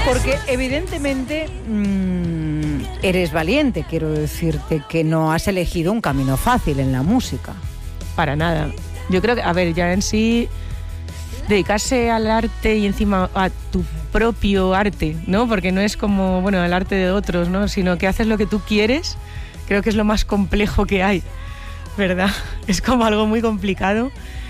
Porque evidentemente eres valiente, quiero decirte que no has elegido un camino fácil en la música. Para nada. Yo creo que, a ver, ya en sí, dedicarse al arte y encima a tu propio arte, ¿no? Porque no es como, bueno, el arte de otros, ¿no? Sino que haces lo que tú quieres, creo que es lo más complejo que hay, ¿verdad? Es como algo muy complicado,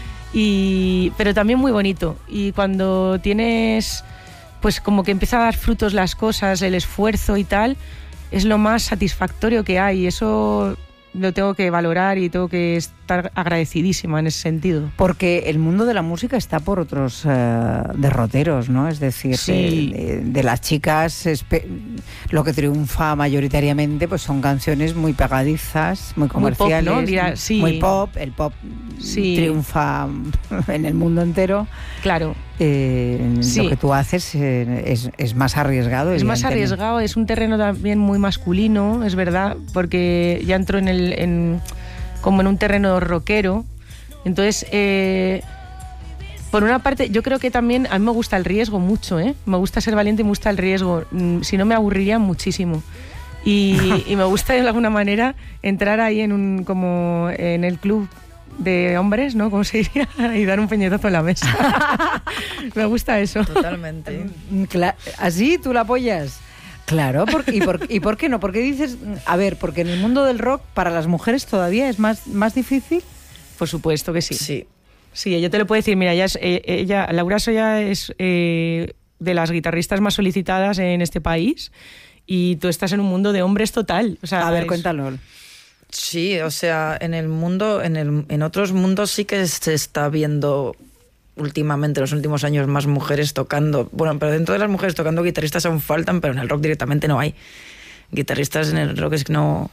pero también muy bonito. Y cuando tienes, pues como que empieza a dar frutos las cosas, el esfuerzo y tal, es lo más satisfactorio que hay. Y eso lo tengo que valorar y tengo que estar agradecidísima en ese sentido. Porque el mundo de la música está por otros derroteros, ¿no? Es decir, sí. de las chicas, lo que triunfa mayoritariamente pues son canciones muy pegadizas, muy comerciales, muy pop, ¿no? Dirá, sí. Muy pop. El pop sí. triunfa en el mundo entero. Claro. Sí. Lo que tú haces es más arriesgado. Es más arriesgado, es un terreno también muy masculino, es verdad, porque ya entro como en un terreno rockero. Entonces, por una parte, yo creo que también a mí me gusta el riesgo mucho, me gusta ser valiente y me gusta el riesgo. Si no, me aburriría muchísimo. Y me gusta de alguna manera entrar ahí como en el club de hombres, ¿no? ¿Cómo se diría? Y dar un puñetazo en la mesa. Me gusta eso. Totalmente. ¿Así tú la apoyas? Claro, ¿y por qué no? Porque dices, a ver, porque en el mundo del rock para las mujeres todavía es más difícil. Por supuesto que sí. Sí. Sí, yo te lo puedo decir, mira, Laura Soya es de las guitarristas más solicitadas en este país y tú estás en un mundo de hombres total. O sea, a ver, cuéntalo. Sí, o sea, en otros mundos sí que se está viendo últimamente, en los últimos años, más mujeres tocando. Bueno, pero dentro de las mujeres tocando, guitarristas aún faltan, pero en el rock directamente no hay. Guitarristas en el rock es que no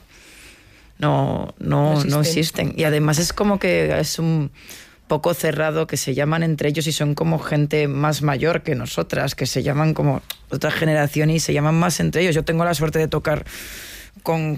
existen. Y además es como que es un poco cerrado, que se llaman entre ellos y son como gente más mayor que nosotras, que se llaman como otra generación y se llaman más entre ellos. Yo tengo la suerte de tocar con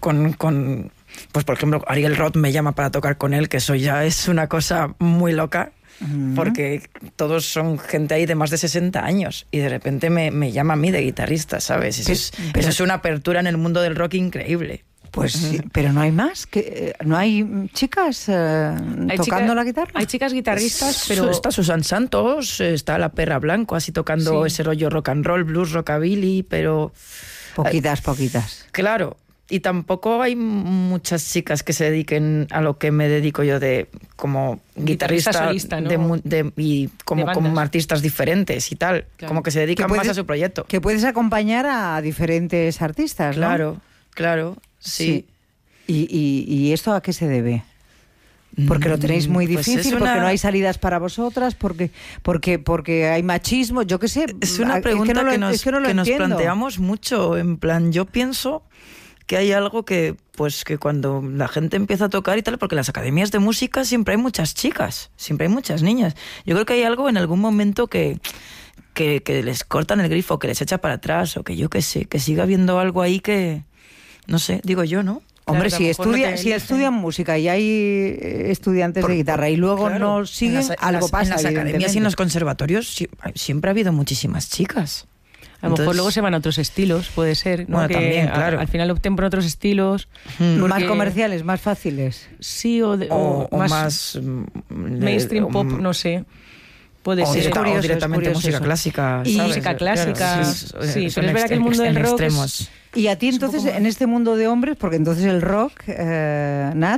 pues por ejemplo, Ariel Roth me llama para tocar con él, que eso ya es una cosa muy loca, porque todos son gente ahí de más de 60 años y de repente me llama a mí de guitarrista, ¿sabes? Eso es una apertura en el mundo del rock increíble. Pues sí, pero no hay más, no hay chicas tocando la guitarra. Hay chicas guitarristas, pero está Susan Santos, está la Perra Blanco, así tocando ese rollo rock and roll, blues, rockabilly, pero poquitas. Claro. Y tampoco hay muchas chicas que se dediquen a lo que me dedico yo de como guitarrista solista, ¿no? y como artistas diferentes y tal, claro. Como que se dedican más a su proyecto. Que puedes acompañar a diferentes artistas, ¿no? Claro, sí. ¿Y esto a qué se debe? Porque lo tenéis muy difícil, porque no hay salidas para vosotras, porque hay machismo, yo qué sé. Es una pregunta que nos planteamos mucho, en plan, yo pienso que hay algo que cuando la gente empieza a tocar y tal, porque en las academias de música siempre hay muchas chicas, siempre hay muchas niñas. Yo creo que hay algo en algún momento que les cortan el grifo, que les echa para atrás, o que yo qué sé, que siga habiendo algo ahí que, no sé, digo yo, ¿no? Hombre, si estudian música y hay estudiantes de guitarra y luego no siguen, algo pasa. En las academias y en los conservatorios siempre ha habido muchísimas chicas. A lo mejor luego se van a otros estilos, puede ser, ¿no? Bueno, que también, claro. Al final opten por otros estilos. Más comerciales, más fáciles. Sí, o más mainstream pop, no sé. Puede ser. O directamente música clásica. Y música clásica. Sí, pero es verdad que el mundo del rock es... Y a ti entonces, en este mundo de hombres, porque entonces el rock, Nat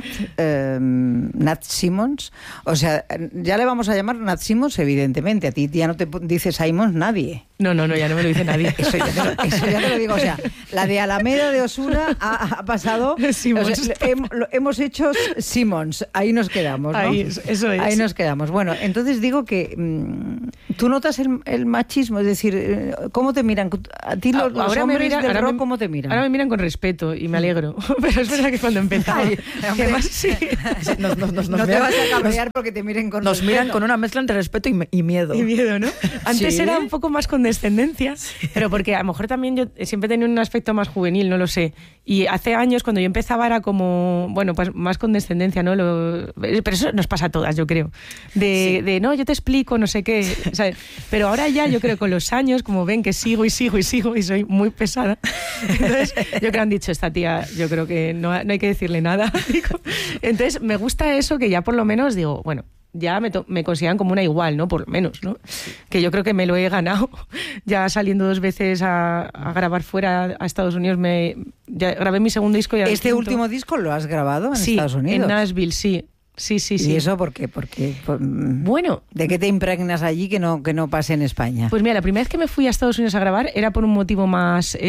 Simmons, o sea, ya le vamos a llamar Nat Simmons, evidentemente, a ti ya no te dice Simons nadie. No, ya no me lo dice nadie. Eso ya te lo digo, o sea, la de Alameda de Osuna ha pasado, o sea, hemos hecho Simmons, ahí nos quedamos, ¿no? Eso es. Ahí nos quedamos. Bueno, entonces digo que tú notas el machismo, es decir, ¿cómo te miran? A ti los hombres del rock, ¿cómo te te miran? Ahora me miran con respeto y me alegro. Pero es verdad que cuando empezaba... sí. No te vas a cabrear porque te miren con respeto. Nos miran con una mezcla entre respeto y miedo. Y miedo, ¿no? Antes era un poco más condescendencia, pero porque a lo mejor también yo siempre he tenido un aspecto más juvenil, no lo sé. Y hace años, cuando yo empezaba, era como, bueno, pues más condescendencia, ¿no? Pero eso nos pasa a todas, yo creo. De no, yo te explico, no sé qué, ¿sabes? Pero ahora ya, yo creo que con los años, como ven que sigo y soy muy pesada, entonces yo creo que han dicho, esta tía, yo creo que no hay que decirle nada. Entonces me gusta eso, que ya por lo menos digo, bueno, ya me consideran como una igual, ¿no? Por lo menos, ¿no? Que yo creo que me lo he ganado. Ya saliendo 2 veces a grabar fuera a Estados Unidos, ya grabé mi segundo disco. ¿Este último disco lo has grabado en Estados Unidos? En Nashville, sí. Sí. ¿Y eso por qué? Bueno, ¿de qué te impregnas allí que no pase en España? Pues mira, la primera vez que me fui a Estados Unidos a grabar era por un motivo más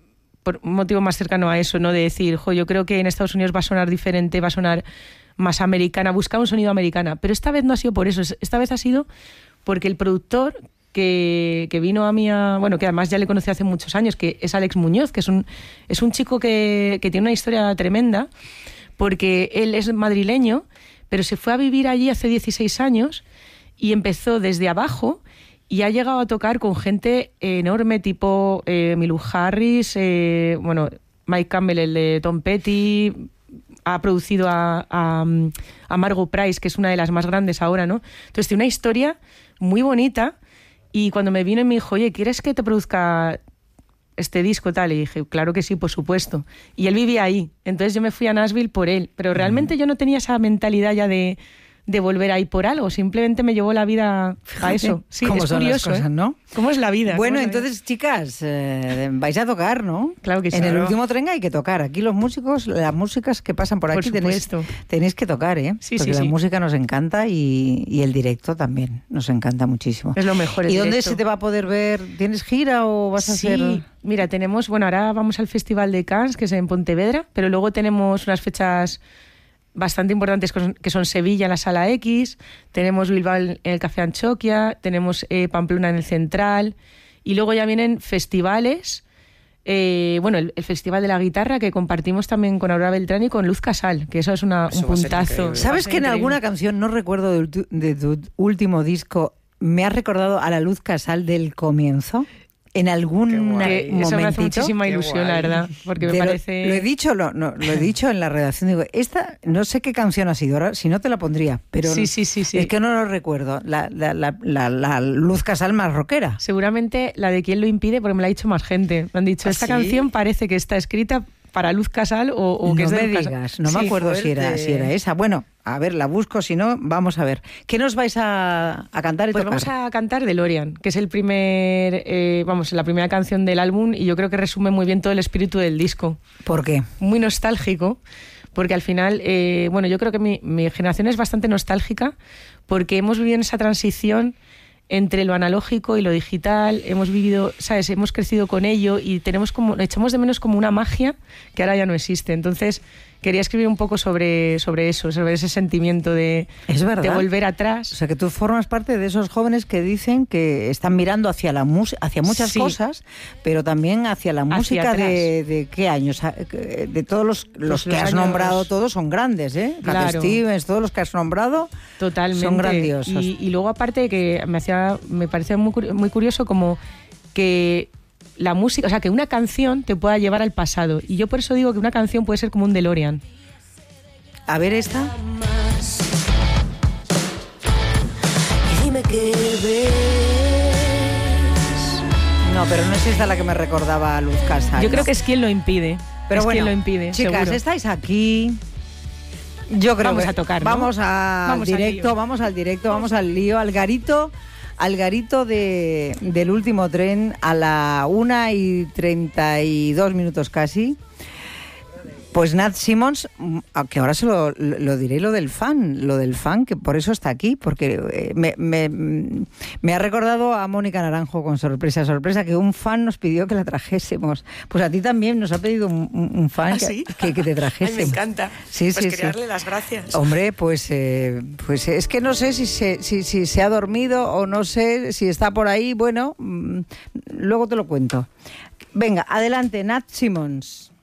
cercano a eso, ¿no? De decir, yo creo que en Estados Unidos va a sonar diferente, va a sonar más americana, buscar un sonido americana. Pero esta vez no ha sido por eso, esta vez ha sido porque el productor que vino a mí, que además ya le conocí hace muchos años, que es Alex Muñoz, que es un chico que tiene una historia tremenda, porque él es madrileño, pero se fue a vivir allí hace 16 años y empezó desde abajo y ha llegado a tocar con gente enorme, tipo Emmylou Harris, Mike Campbell, el de Tom Petty, ha producido a Margo Price, que es una de las más grandes ahora, ¿no? Entonces tiene una historia muy bonita y cuando me vino y me dijo, oye, ¿quieres que te produzca este disco tal? Y dije, claro que sí, por supuesto. Y él vivía ahí, entonces yo me fui a Nashville por él, pero realmente yo no tenía esa mentalidad ya de volver ahí por algo, simplemente me llevó la vida a eso. Sí, ¿cómo es son curioso, las cosas, ¿no? ¿Cómo es la vida? Bueno, entonces, chicas, vais a tocar, ¿no? Claro que sí. En el último tren hay que tocar. Aquí los músicos, las músicas que pasan por aquí tenéis que tocar, ¿eh? Sí, porque la música nos encanta y el directo también nos encanta muchísimo. Es lo mejor. ¿Y dónde se te va a poder ver? ¿Tienes gira o vas a hacer...? Sí, mira, ahora vamos al Festival de Cannes, que es en Pontevedra, pero luego tenemos unas fechas bastante importantes que son Sevilla en la Sala X, tenemos Bilbao en el Café Anchoquia, tenemos Pamplona en el Central, y luego ya vienen festivales, el Festival de la Guitarra, que compartimos también con Aurora Beltrán y con Luz Casal, que eso es un puntazo. ¿Sabes que en alguna canción, no recuerdo de tu último disco, me ha recordado a la Luz Casal del comienzo? En algún momentito. Eso me hace muchísima ilusión, la verdad, porque me parece... Lo he dicho en la redacción, digo, esta, no sé qué canción ha sido, ahora si no te la pondría, pero sí. Es que no lo recuerdo, la Luz Casal más rockera. Seguramente la de ¿Quién lo impide? Porque me la ha dicho más gente, me han dicho, esta canción parece que está escrita para Luz Casal o que no es de me digas, no me acuerdo si era esa. Bueno, a ver, la busco, si no, vamos a ver. ¿Qué nos vais a cantar y pues tocar? Vamos a cantar DeLorean, que es la primera canción del álbum y yo creo que resume muy bien todo el espíritu del disco. ¿Por qué? Muy nostálgico, porque al final, yo creo que mi generación es bastante nostálgica porque hemos vivido en esa transición entre lo analógico y lo digital, hemos vivido, ¿sabes? Hemos crecido con ello y echamos de menos como una magia que ahora ya no existe. Entonces, quería escribir un poco sobre eso, sobre ese sentimiento de volver atrás. O sea, que tú formas parte de esos jóvenes que dicen que están mirando hacia hacia muchas cosas, pero también hacia la música de ¿qué años? De todos los que has nombrado, todos son grandes, ¿eh? Claro. Stevens, todos los que has nombrado totalmente son grandiosos. Y luego, aparte, que me parecía muy curioso como que la música, o sea, que una canción te pueda llevar al pasado. Y yo por eso digo que una canción puede ser como un DeLorean. A ver esta. Dime qué ves. No, pero no es esta la que me recordaba a Luz Casal. Yo creo que es Quien lo impide. Pero bueno, Quien lo impide, chicas, seguro. Estáis aquí. Yo creo vamos que a tocar, ¿no? Vamos al directo, vamos al lío, al garito del último tren a la 1:32 casi. Pues Nat Simmons, que ahora se lo diré, lo del fan, que por eso está aquí, porque me ha recordado a Mónica Naranjo con sorpresa, que un fan nos pidió que la trajésemos. Pues a ti también nos ha pedido un fan que te trajésemos. Ay, me encanta. Sí, pues sí, quería darle las gracias. Hombre, pues es que no sé si se ha dormido o no sé si está por ahí. Bueno, luego te lo cuento. Venga, adelante, Nat Simmons.